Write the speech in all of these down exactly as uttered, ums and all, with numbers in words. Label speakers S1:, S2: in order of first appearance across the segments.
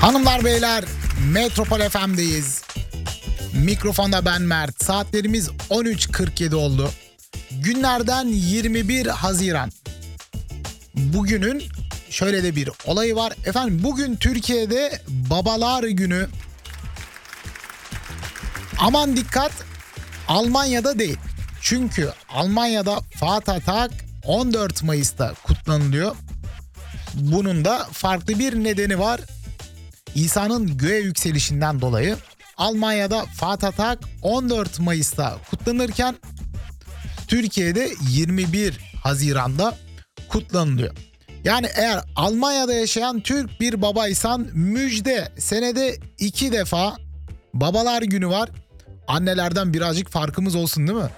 S1: Hanımlar beyler, Metropol F M'deyiz. Mikrofonda ben Mert. Saatlerimiz on üç kırk yedi oldu. Günlerden yirmi bir Haziran. Bugünün şöyle de bir olayı var. Efendim bugün Türkiye'de Babalar Günü. Aman dikkat, Almanya'da değil. Çünkü Almanya'da Vatertag on dört Mayıs'ta kutlanılıyor. Bunun da farklı bir nedeni var. İsa'nın göğe yükselişinden dolayı Almanya'da Vatertag on dört Mayıs'ta kutlanırken Türkiye'de yirmi bir Haziran'da kutlanılıyor. Yani eğer Almanya'da yaşayan Türk bir babaysan müjde, senede iki defa Babalar Günü var. Annelerden birazcık farkımız olsun değil mi?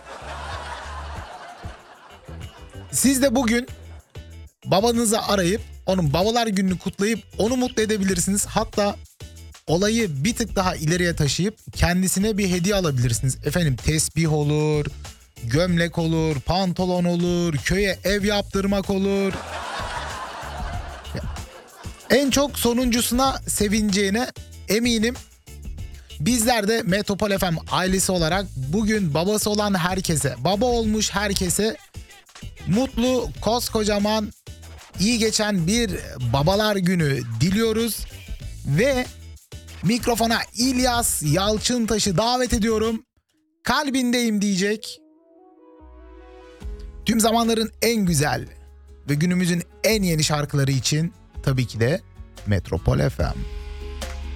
S1: Siz de bugün babanızı arayıp onun Babalar Günü'nü kutlayıp onu mutlu edebilirsiniz. Hatta olayı bir tık daha ileriye taşıyıp kendisine bir hediye alabilirsiniz. Efendim tesbih olur, gömlek olur, pantolon olur, köye ev yaptırmak olur. En çok sonuncusuna sevineceğine eminim. Bizler de Metropol F M ailesi olarak bugün babası olan herkese, baba olmuş herkese mutlu, koskocaman, iyi geçen bir Babalar Günü diliyoruz. Ve mikrofona İlyas Yalçıntaş'ı davet ediyorum. Kalbindeyim diyecek. Tüm zamanların en güzel ve günümüzün en yeni şarkıları için tabii ki de Metropol F M.